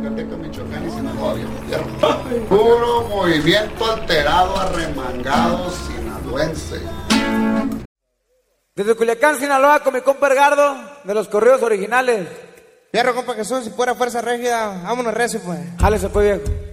Zacatecas, Michoacán y Sinaloa, viejo. Puro movimiento alterado, arremangado, sinaloense. Desde Culiacán, Sinaloa, con mi compa Edgardo, de los corridos originales. Fierro, compa Jesús, si fuera fuerza rígida, vámonos recio, pues. Jálese pues, viejo.